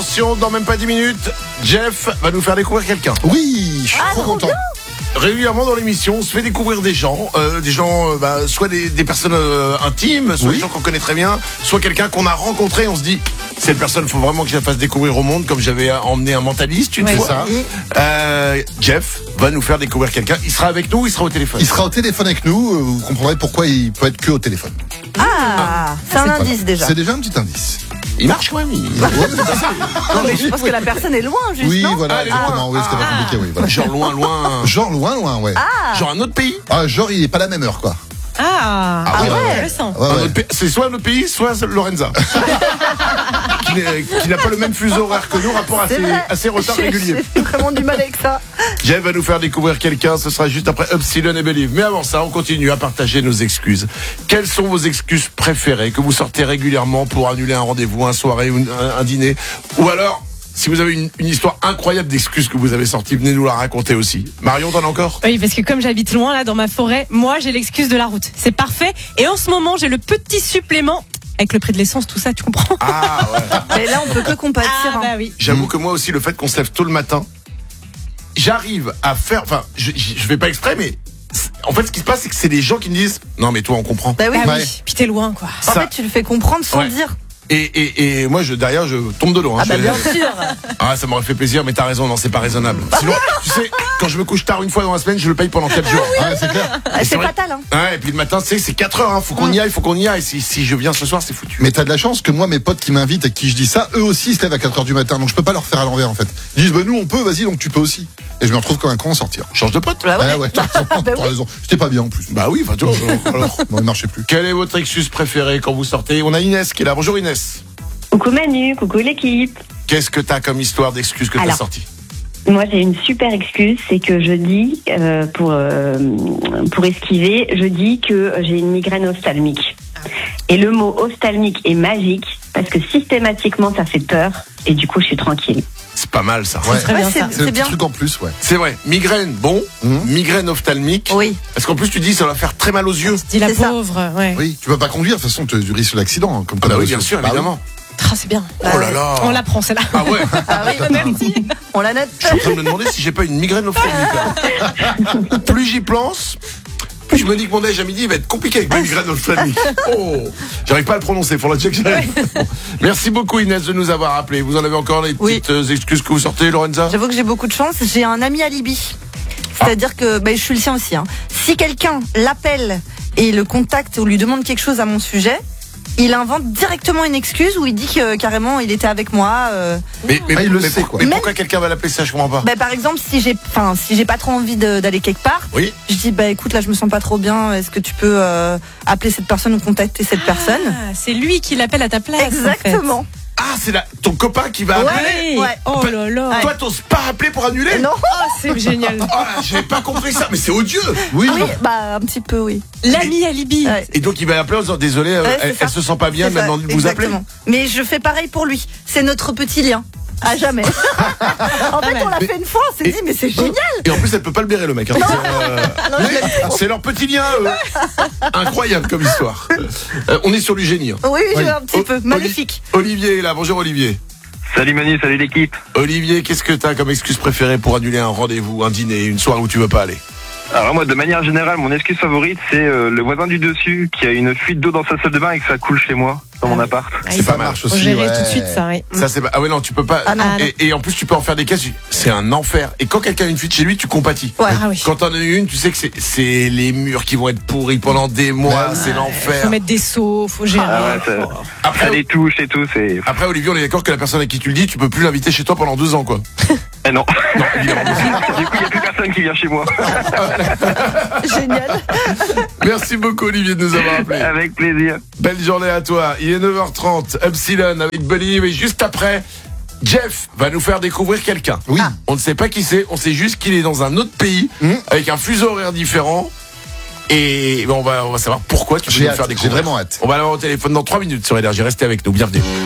Attention, dans même pas 10 minutes, Jeff va nous faire découvrir quelqu'un. Oui, je suis trop content. Régulièrement dans l'émission, on se fait découvrir des gens, soit des personnes intimes, soit des gens qu'on connaît très bien, soit quelqu'un qu'on a rencontré, on se dit, cette personne, faut vraiment que je la fasse découvrir au monde, comme j'avais emmené un mentaliste une fois. Ça. Jeff va nous faire découvrir quelqu'un. Il sera avec nous ou il sera au téléphone? Il sera au téléphone avec nous, vous comprendrez pourquoi il peut être que au téléphone. C'est un indice déjà. C'est déjà un petit indice. Il marche quand même. Non, mais je pense que la personne est loin, juste. Oui, non voilà, exactement. Oui, c'était pas compliqué, oui. Voilà. Genre loin. Genre loin, ouais. Genre un autre pays. Genre il est pas la même heure, quoi. Ouais. Ouais. C'est soit un autre pays, soit Lorenza. qui n'a pas le même fuseau horaire que nous, rapport à ses retards réguliers. J'ai vraiment du mal avec ça. Jeff va nous faire découvrir quelqu'un, ce sera juste après Upsilon et Believe. Mais avant ça, on continue à partager nos excuses. Quelles sont vos excuses préférées que vous sortez régulièrement pour annuler un rendez-vous, un soirée ou un dîner? Ou alors, si vous avez une histoire incroyable d'excuses que vous avez sorties, venez nous la raconter aussi. Marion, t'en as encore? Oui, parce que comme j'habite loin, là, dans ma forêt, moi, j'ai l'excuse de la route. C'est parfait. Et en ce moment, j'ai le petit supplément. Avec le prix de l'essence, tout ça, tu comprends? Ah ouais. Et là, on peut que compatir. Bah oui. J'avoue que moi aussi, le fait qu'on se lève tôt le matin, j'arrive à faire, enfin, je fais pas exprès, mais en fait, ce qui se passe, c'est que c'est des gens qui me disent, non, mais toi, on comprend. Bah oui. Ah Ouais. oui. Puis t'es loin, quoi. En fait, tu le fais comprendre sans Ouais. le dire. Et moi, derrière, je tombe de l'eau. Hein. Ah bah bien sûr. Ah, ça m'aurait fait plaisir, mais t'as raison, non, c'est pas raisonnable. Sinon, tu sais, quand je me couche tard une fois dans la semaine, je le paye pendant 4 jours. Ouais, c'est clair. C'est vrai. fatal, hein. Ouais, et puis le matin, tu sais, c'est 4 heures, hein. Faut qu'on y aille, Si je viens ce soir, c'est foutu. Mais t'as de la chance que moi, mes potes qui m'invitent et qui je dis ça, eux aussi ils se lèvent à 4h du matin, donc je peux pas leur faire à l'envers en fait. Ils disent, bah nous on peut, vas-y, donc tu peux aussi. Et je me retrouve comme un con en sortir. Change de pote. Bah ouais. Ouais, t'as raison. C'était pas bien en plus. Bah oui, enfin, tu vois. Alors, Non, il marchait plus. quelle est votre excuse préférée quand vous sortez? On a Inès qui est là. Bonjour Inès. Coucou Manu, coucou l'équipe. Qu'est-ce que t'as comme histoire d'excuse que t'as Alors. sortie? Moi j'ai une super excuse, c'est que je dis, pour esquiver, je dis que j'ai une migraine ophtalmique. Et le mot ophtalmique est magique parce que systématiquement ça fait peur et du coup je suis tranquille. C'est pas mal ça. Ouais. Très bien, ça. C'est le C'est petit bien. truc en plus, ouais. C'est vrai. Migraine, bon. Migraine ophtalmique. Oui. Parce qu'en plus, tu dis, ça va faire très mal aux yeux. Dis la C'est ça. pauvre, ouais. Oui, tu peux pas conduire, de toute façon, tu risques l'accident, hein, comme Ah bah t'as oui, reçu. bien sûr, Bah oui. évidemment. Ah, c'est bien. Oh là là. On l'apprend, celle-là. Ah ouais. Ah oui, merci. On la note. Je suis en train de me demander si j'ai pas une migraine ophtalmique. Plus j'y pense, plus je me dis que mon déj à midi va être compliqué avec ma migraine ophtalmique. Oh, j'arrive pas à le prononcer, faut la check. Bon. Merci beaucoup Inès de nous avoir appelé. Vous en avez encore des Oui. petites excuses que vous sortez, Lorenza? J'avoue que j'ai beaucoup de chance. J'ai un ami alibi. C'est-à-dire que je suis le sien aussi. Hein. Si quelqu'un l'appelle et le contacte ou lui demande quelque chose à mon sujet, il invente directement une excuse où il dit que carrément il était avec moi. Mais il le sait, quoi. Mais pourquoi quelqu'un va l'appeler ça? Je comprends pas. Par exemple, si j'ai pas trop envie d'aller quelque part, Oui. je dis écoute, là je me sens pas trop bien. Est-ce que tu peux appeler cette personne ou contacter cette personne? Ah, c'est lui qui l'appelle à ta place. Exactement. Ah, c'est ton copain qui va Ouais. appeler. Ouais. Oh là là. Toi, t'oses pas appeler pour annuler? Non. Oh, c'est génial. Ah, j'avais pas compris ça, mais c'est odieux. Oui, Oui, un petit peu, oui. L'ami alibi. Ouais. Et donc il va appeler en disant désolé, Ouais, c'est elle ça. se sent pas bien C'est ça, maintenant de vous appeler. exactement. Mais je fais pareil pour lui. C'est notre petit lien. À jamais. En fait, on l'a fait une fois, on s'est dit, mais c'est génial. Et en plus, elle peut pas le blairer, le mec. Hein. Non, je l'aime trop. C'est leur petit lien, eux. Incroyable comme histoire. On est sur du génie. Hein. Oui, Oui. un petit peu. Magnifique. Olivier est là. Bonjour Olivier. Salut Manu, salut l'équipe. Olivier, qu'est-ce que t'as comme excuse préférée pour annuler un rendez-vous, un dîner, une soirée où tu veux pas aller? Alors moi, de manière générale, mon excuse favorite, c'est le voisin du dessus qui a une fuite d'eau dans sa salle de bain et que ça coule chez moi, dans mon appart. C'est pas mal. marche Faut aussi. gérer ouais. tout de suite ça, oui. Ça c'est pas... Ah ouais non, tu peux pas. Ah non. Et en plus tu peux en faire des caisses. C'est un enfer. Et quand quelqu'un a une fuite chez lui, tu compatis. Ouais. Ah oui. Quand t'en as une, tu sais que c'est les murs qui vont être pourris pendant des mois. C'est l'enfer. Faut mettre des seaux, faut gérer. Ah ouais, ça Après, les touches et tout, c'est... après Olivier, on est d'accord que la personne à qui tu le dis, tu peux plus l'inviter chez toi pendant 2 ans quoi. Eh non. Non, évidemment. Du coup, il n'y a plus personne qui vient chez moi. Génial. Merci beaucoup Olivier de nous avoir appelé. Avec plaisir. Belle journée à toi. Il est 9h30. Upsilon avec Believe. Et juste après, Jeff va nous faire découvrir quelqu'un. Oui. On ne sait pas qui c'est. On sait juste qu'il est dans un autre pays avec un fuseau horaire différent. Et on va savoir pourquoi tu peux J'ai nous faire hâte, découvrir. j'ai vraiment hâte. On va l'avoir au téléphone dans 3 minutes sur Énergie. Restez avec nous. Bienvenue.